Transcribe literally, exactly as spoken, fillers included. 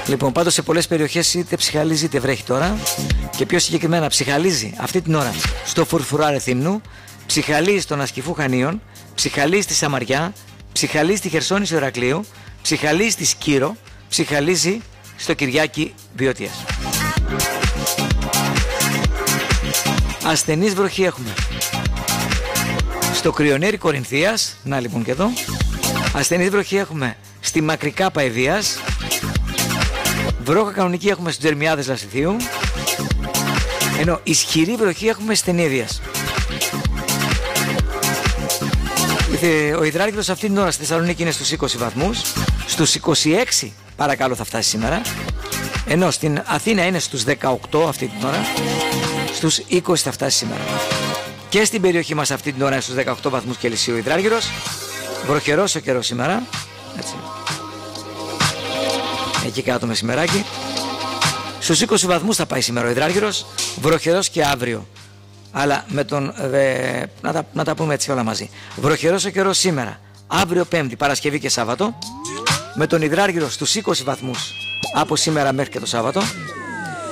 Λοιπόν, πάντως σε πολλές περιοχές είτε ψυχαλίζει είτε βρέχει τώρα. Και πιο συγκεκριμένα ψυχαλίζει αυτή την ώρα στο Φουρφουράρε Θύμνου, ψυχαλίζει στον Ασκυφού Χανίων, ψυχαλίζει στη Σαμαριά, ψυχαλίζει στη Χερσόνησο Ηρακλείου, ψυχαλίζει στη Σκύρο, ψυχαλίζει στο Κυριάκη Βιωτίας. Ασθενής βροχή έχουμε στο Κρυονέρι Κορινθίας, να λοιπόν και εδώ. Ασθενής βροχή έχουμε στη Μακρικά Παεδίας. Βρόχα κανονική έχουμε στους Τζερμιάδες Λασιθίου. Ενώ ισχυρή βροχή έχουμε Στενίδιας. Ο υδράργυρος αυτή την ώρα στη Θεσσαλονίκη είναι στους είκοσι βαθμούς. Στους είκοσι έξι παρακαλώ θα φτάσει σήμερα. Ενώ στην Αθήνα είναι στους δεκαοκτώ αυτή την ώρα. Στους είκοσι θα φτάσει σήμερα. Και στην περιοχή μας αυτή την ώρα είναι στους δεκαοκτώ βαθμούς Κελσίου ο υδράργυρος. Βροχερός ο καιρός σήμερα. Έτσι. Εκεί κάτω μεσημεράκι. Στους είκοσι βαθμούς θα πάει σήμερα ο υδράργυρος. Βροχερός και αύριο. Αλλά με τον, ε, να, τα, να τα πούμε έτσι όλα μαζί. Βροχερός ο καιρός σήμερα, αύριο Πέμπτη, Παρασκευή και Σάββατο. Με τον υδράργυρο στους είκοσι βαθμούς από σήμερα μέχρι και το Σάββατο.